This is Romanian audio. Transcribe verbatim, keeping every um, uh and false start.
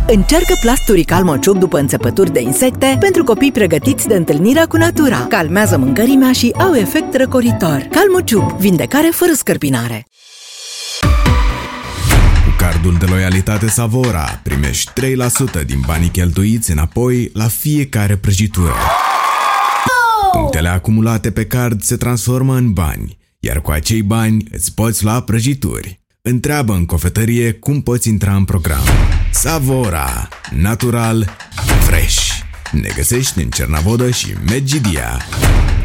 Încearcă plasturii Calmociuc după înțepături de insecte pentru copii pregătiți de întâlnirea cu natura. Calmează mâncărimea și au efect răcoritor. Calmociuc, vindecare fără scărpinare. Cu cardul de loialitate Savora primești trei la sută din banii cheltuiți înapoi la fiecare prăjitură. Punctele acumulate pe card se transformă în bani, iar cu acei bani îți poți lua prăjituri. Întreabă în cofetărie cum poți intra în program. Savora, natural, fresh. Ne găsești în Cernavodă și Medgidia.